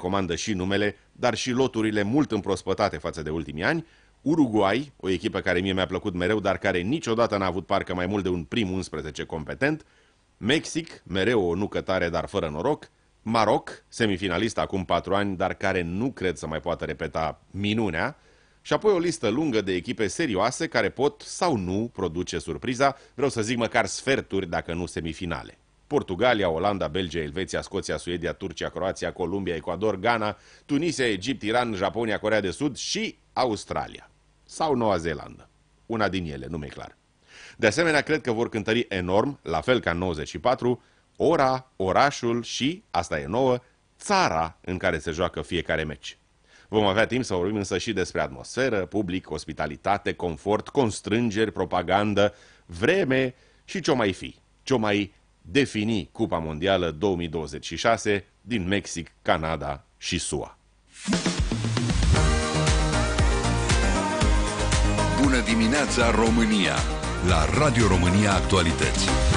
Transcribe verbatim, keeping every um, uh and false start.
recomandă și numele, dar și loturile mult împrospătate față de ultimii ani. Uruguay, o echipă care mie mi-a plăcut mereu, dar care niciodată n-a avut parcă mai mult de un prim unsprezece competent. Mexic, mereu o nucă tare, dar fără noroc. Maroc, semifinalist acum patru ani, dar care nu cred să mai poată repeta minunea. Și apoi o listă lungă de echipe serioase care pot sau nu produce surpriza, vreau să zic măcar sferturi, dacă nu semifinale. Portugalia, Olanda, Belgia, Elveția, Scoția, Suedia, Turcia, Croația, Columbia, Ecuador, Ghana, Tunisia, Egipt, Iran, Japonia, Coreea de Sud și Australia. Sau Noua Zeelandă. Una din ele, nu mi-e clar. De asemenea, cred că vor cântări enorm, la fel ca în nouăzeci și patru, ora, orașul și, asta e nouă, țara în care se joacă fiecare meci. Vom avea timp să vorbim însă și despre atmosferă, public, ospitalitate, confort, constrângeri, propagandă, vreme și ce-o mai fi, ce-o mai defini Cupa Mondială două mii douăzeci și șase din Mexic, Canada și S U A. Bună dimineața, România! La Radio România Actualități.